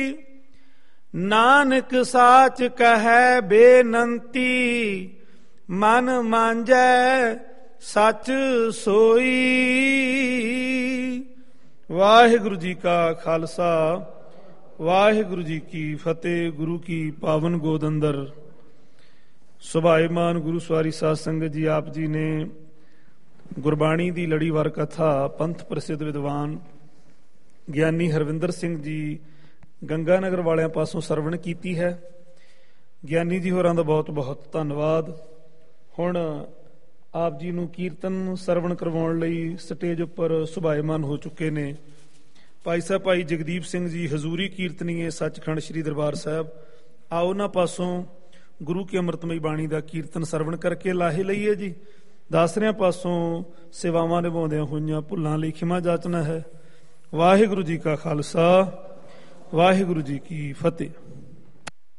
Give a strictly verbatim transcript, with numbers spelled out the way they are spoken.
ਨਾਨਕ ਸਾਚ ਕਹੈ ਬੇਨੰਤੀ, ਮਨ ਮਾਂਜੈ ਸੱਚ ਸੋਈ। ਵਾਹਿਗੁਰੂ ਜੀ ਕਾ ਖਾਲਸਾ, ਵਾਹਿਗੁਰੂ ਜੀ ਕੀ ਫਤਿਹ। ਗੁਰੂ ਕੀ ਪਾਵਨ ਗੋਦ ਅੰਦਰ ਸੁਭਾਏਮਾਨ ਗੁਰੂ ਸਵਾਰੀ ਸਾਧ ਸੰਗਤ ਜੀ, ਆਪ ਜੀ ਨੇ ਗੁਰਬਾਣੀ ਦੀ ਲੜੀਵਾਰ ਕਥਾ ਪੰਥ ਪ੍ਰਸਿੱਧ ਵਿਦਵਾਨ ਗਿਆਨੀ ਹਰਵਿੰਦਰ ਸਿੰਘ ਜੀ ਗੰਗਾਨਗਰ ਵਾਲਿਆਂ ਪਾਸੋਂ ਸਰਵਣ ਕੀਤੀ ਹੈ। ਗਿਆਨੀ ਜੀ ਹੋਰਾਂ ਦਾ ਬਹੁਤ ਬਹੁਤ ਧੰਨਵਾਦ। ਹੁਣ ਆਪ ਜੀ ਨੂੰ ਕੀਰਤਨ ਸਰਵਣ ਕਰਵਾਉਣ ਲਈ ਸਟੇਜ ਉੱਪਰ ਸੁਭਾਏਮਾਨ ਹੋ ਚੁੱਕੇ ਨੇ ਭਾਈ ਸਾਹਿਬ ਭਾਈ ਜਗਦੀਪ ਸਿੰਘ ਜੀ, ਹਜ਼ੂਰੀ ਕੀਰਤਨੀਏ ਸੱਚਖੰਡ ਸ੍ਰੀ ਦਰਬਾਰ ਸਾਹਿਬ। ਆਓ ਉਹਨਾਂ ਪਾਸੋਂ ਗੁਰੂ ਕੀ ਅੰਮ੍ਰਿਤਮਈ ਬਾਣੀ ਦਾ ਕੀਰਤਨ ਸਰਵਣ ਕਰਕੇ ਲਾਹੇ ਲਈਏ ਜੀ। ਦਾਸਰਿਆਂ ਪਾਸੋਂ ਸੇਵਾਵਾਂ ਨਿਭਾਉਂਦਿਆਂ ਹੋਈਆਂ ਭੁੱਲਾਂ ਲਈ ਖਿਮਾ ਜਾਚਨਾ ਹੈ। ਵਾਹਿਗੁਰੂ ਜੀ ਕਾ ਖਾਲਸਾ, ਵਾਹਿਗੁਰੂ ਜੀ ਕੀ ਫਤਿਹ।